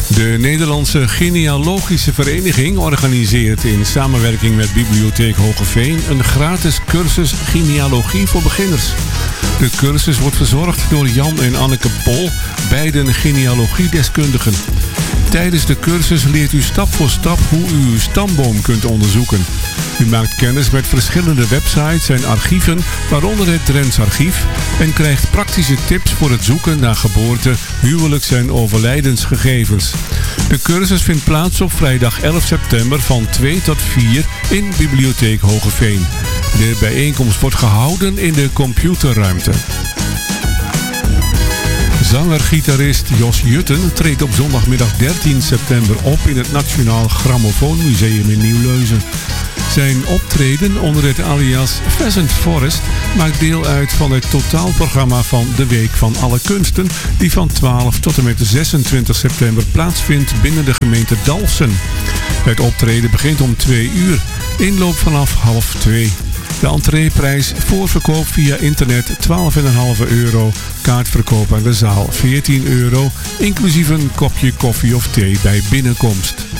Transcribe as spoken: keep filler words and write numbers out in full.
De Nederlandse Genealogische Vereniging organiseert in samenwerking met Bibliotheek Hoogeveen een gratis cursus genealogie voor beginners. De cursus wordt verzorgd door Jan en Anneke Pol, beiden genealogiedeskundigen. Tijdens de cursus leert u stap voor stap hoe u uw stamboom kunt onderzoeken. U maakt kennis met verschillende websites en archieven, waaronder het Drents Archief, en krijgt praktische tips voor het zoeken naar geboorte, huwelijks- en overlijdensgegevens. De cursus vindt plaats op vrijdag elf september van twee tot vier in Bibliotheek Hoogeveen. De bijeenkomst wordt gehouden in de computerruimte. Zanger-gitarist Jos Jutten treedt op zondagmiddag dertien september op in het Nationaal Grammofoonmuseum in Nieuw-Leuzen. Zijn optreden onder het alias Pheasant Forest maakt deel uit van het totaalprogramma van de Week van Alle Kunsten, die van twaalf tot en met zesentwintig september plaatsvindt binnen de gemeente Dalfsen. Het optreden begint om twee uur, inloop vanaf half twee. De entreeprijs voorverkoop via internet twaalf komma vijf euro, kaartverkoop aan de zaal veertien euro, inclusief een kopje koffie of thee bij binnenkomst.